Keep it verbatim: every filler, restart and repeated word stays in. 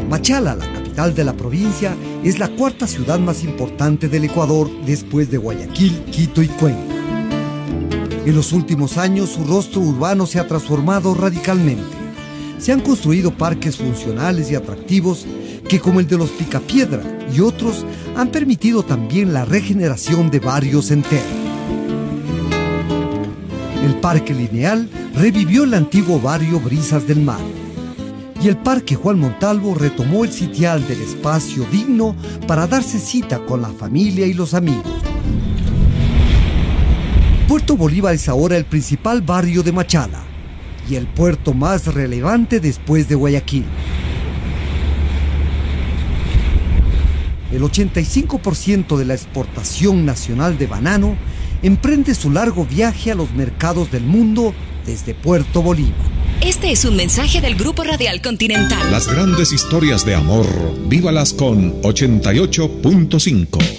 Machala, la capital de la provincia, es la cuarta ciudad más importante del Ecuador después de Guayaquil, Quito y Cuenca. En los últimos años su rostro urbano se ha transformado radicalmente. Se han construido parques funcionales y atractivos que, como el de los Picapiedra y otros, han permitido también la regeneración de barrios enteros. El Parque Lineal revivió el antiguo barrio Brisas del Mar. Y el Parque Juan Montalvo retomó el sitial del espacio digno para darse cita con la familia y los amigos. Puerto Bolívar es ahora el principal barrio de Machala y el puerto más relevante después de Guayaquil. El ochenta y cinco por ciento de la exportación nacional de banano emprende su largo viaje a los mercados del mundo desde Puerto Bolívar. Este es un mensaje del Grupo Radial Continental. Las grandes historias de amor, vívalas con ochenta y ocho punto cinco.